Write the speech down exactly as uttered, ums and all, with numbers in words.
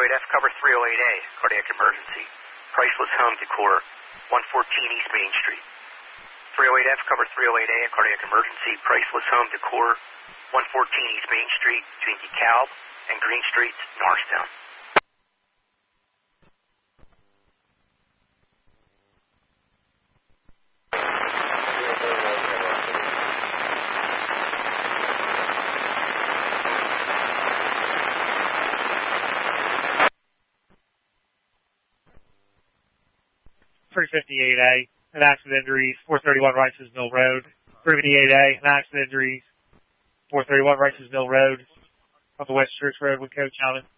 eight F, cover three oh eight A, cardiac emergency. Priceless Home Decor, one fourteen East Main Street. three oh eight F, cover three oh eight A, cardiac emergency. Priceless Home Decor, one fourteen East Main Street, between DeKalb and Green Streets, Norristown. three fifty-eight A, an accident injuries, four thirty-one Rice's Mill Road. three fifty-eight A, an accident injuries, four thirty-one Rice's Mill Road, on the West Church Road with Coach Allen.